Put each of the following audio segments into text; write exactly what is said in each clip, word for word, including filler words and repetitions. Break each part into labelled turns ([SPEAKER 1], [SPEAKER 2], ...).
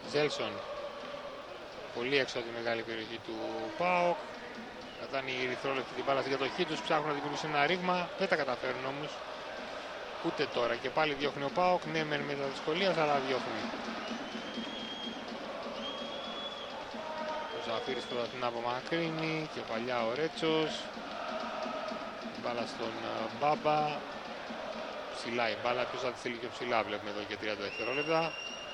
[SPEAKER 1] Ζέλσον. Πολύ έξω από τη μεγάλη περιοχή του ΠΑΟΚ. Κρατάνε οι ερυθρόλεπτοι την μπάλα στην κατοχή τους, ψάχνουν να δημιουργήσουν ένα ρήγμα. Δεν τα καταφέρουν όμως. Ούτε τώρα. Και πάλι διώχνει ο ΠΑΟΚ. Ναι, μεν με τα δυσκολία, αλλά διώχνει. Ο Ζαφύρης προσπαθεί να απομακρύνει και παλιά ο Ρέτσος. Μπάλα στον Μπάμπα. Ψηλά η μπάλα. Ποιος θα τη στείλει πιο ψηλά, βλέπουμε εδώ και τριάντα δευτερόλεπτα.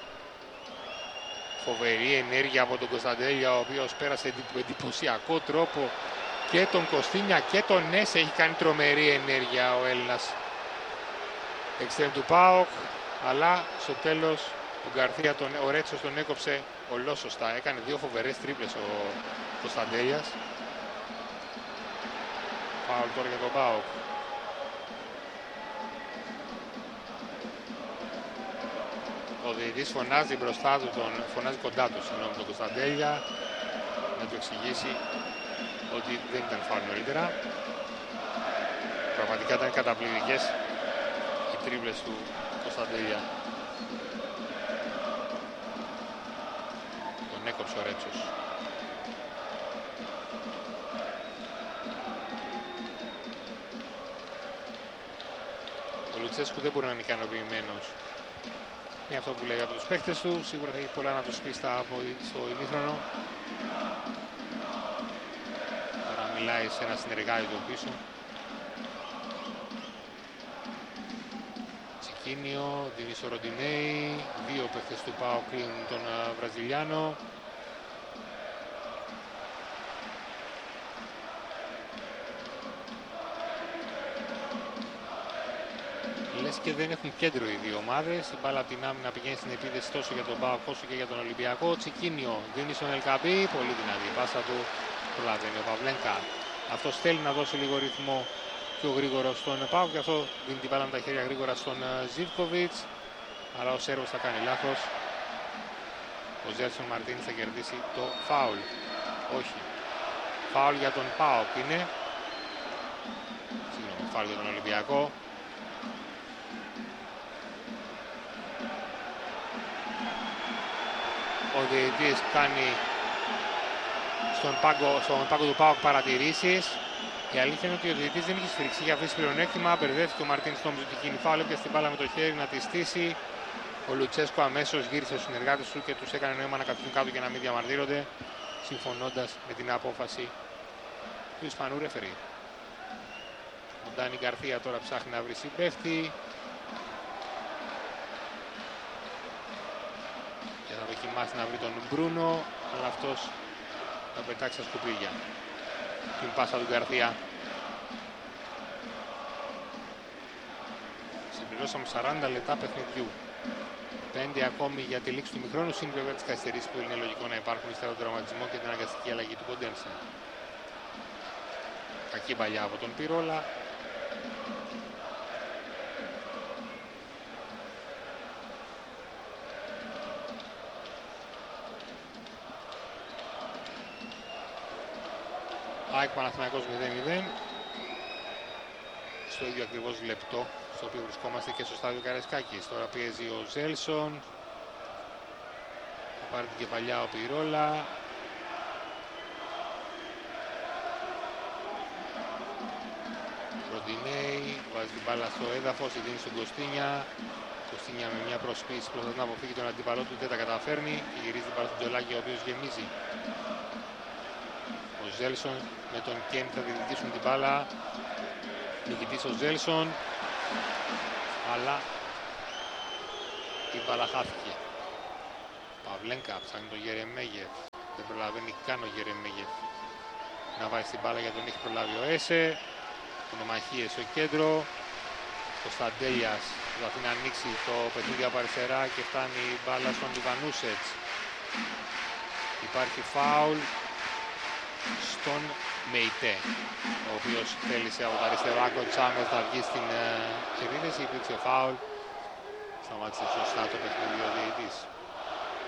[SPEAKER 1] Φοβερή ενέργεια από τον Κωνσταντέλια, ο οποίος πέρασε με εντυπωσιακό τρόπο και τον Κωστίνια και τον Νες. Έχει κάνει τρομερή ενέργεια ο Έλληνας εξτρέμ του ΠΑΟΚ, αλλά στο τέλος ο Γκαρθία, τον, ο Ρέτσος τον έκοψε ολόσωστα. Έκανε δύο φοβερές τρίπλες ο Κωνσταντέλιας. Φάουλ τώρα για τον ΠΑΟΚ. Ο διαιτητής φωνάζει μπροστά του, τον, φωνάζει κοντά του, συγγνώμη, τον Κωνσταντέλια, να του εξηγήσει ότι δεν ήταν φάουλ νωρίτερα. Πραγματικά ήταν καταπληκτικές οι τρίπλες του Κωνσταντέλια. Τον έκοψε ο Ρέτσος. Ο Λουτσέσκου δεν μπορεί να είναι ικανοποιημένος με αυτό που λέει από τους παίκτες του. Σίγουρα θα έχει πολλά να τους πει στα, στο ημίχρονο. Τώρα μιλάει σε ένα συνεργάτη του πίσω. Τσικίνιο, δίνει στο Ροντινέι. Δύο παίκτες του ΠΑΟΚ κλείνουν τον Βραζιλιάνο. Λες και δεν έχουν κέντρο οι δύο ομάδες. Η μπάλα από την άμυνα πηγαίνει στην επίδεση τόσο για τον ΠΑΟΚ όσο και για τον Ολυμπιακό. Τσικίνιο δίνει στον Ελκαμπή. Πολύ δυνατή πάσα του. Προλαβαίνει ο Παυλένκα. Αυτός θέλει να δώσει λίγο ρυθμό πιο γρήγορο στον ΠΑΟΚ, και αυτό δίνει την μπάλα με τα χέρια γρήγορα στον Ζίβκοβιτς. Αλλά ο Σέρβος θα κάνει λάθος. Ο Ζέλσον Μαρτίνης θα κερδίσει το φάουλ. Όχι. Φάουλ για τον ΠΑΟΚ είναι. Συγγνώμη, φάουλ για τον Ολυμπιακό. Ο διαιτητής κάνει στον πάγκο, στον πάγκο του ΠΑΟΚ παρατηρήσεις. Η αλήθεια είναι ότι ο διαιτητής δεν είχε σφυριξεί για αφήσει πλεονέκτημα. Μπερδεύτηκε ο Μαρτίνης, νόμιζε ότι γίνει φάουλ, έπιασε την μπάλα με το χέρι να τη στήσει. Ο Λουτσέσκο αμέσως γύρισε στους συνεργάτες του και τους έκανε νόημα να καθίσουν κάτω και να μην διαμαρτύρονται, συμφωνώντας με την απόφαση του Ισπανού ρεφερί. Ο Ντάνι Γκαρθία τώρα ψάχνει να βρει συμπαίχτη και θα δοκιμάσει να βρει τον Μπρούνο, αλλά αυτός θα πετάξει τα σκουπίδια. Την πάσα του Γκαρθία. Συμπληρώσαμε σαράντα λεπτά παιχνιδιού. πέντε ακόμη για τη λήξη του μικρόνου, συν βέβαια τις καθυστερήσεις που είναι λογικό να υπάρχουν ύστερα τον τραυματισμό και την αναγκαστική αλλαγή του Κοντένσε. Κακή παλιά από τον Πυρόλα. ΑΕΚ Παναθηναϊκός μηδέν μηδέν. Στο ίδιο ακριβώς λεπτό στο οποίο βρισκόμαστε και στο στάδιο Καραϊσκάκης. Τώρα πιέζει ο Ζέλσον. Θα πάρει την κεφαλιά ο Πυρόλα. Ροντινέι βάζει την μπάλα στο έδαφος, τη δίνει στον Κωστίνια. Κωστίνια με μια προσποίηση προσπαθεί να αποφύγει τον αντίπαλό του, δεν τα καταφέρνει και γυρίζει την μπάλα στον Τζολάκη, ο οποίος γεμίζει. Ο Ζέλσον με τον Κέν θα διεκδικήσουν την μπάλα. Νικητής ο Ζέλσον, αλλά η μπάλα χάθηκε. Παυλένκα ψάχνει τον Γερεμέγεφ, δεν προλαβαίνει καν ο Γερεμέγεφ να βάζει την μπάλα, γιατί τον έχει προλάβει ο Έσε. Μονομαχίες στο κέντρο. Ο Σταντέλιας προσπαθεί να ανοίξει το παιχνίδι από αριστερά και φτάνει η μπάλα στον Ιβανούσετς. Υπάρχει φάουλ στον Μεϊτέ, ο οποίος θέλησε από το αριστερό άκρο Τσάμος να βγει στην επίθεση. Υπήρξε φάουλ. Σταμάτησε σωστά το παιχνίδι ο διαιτητής.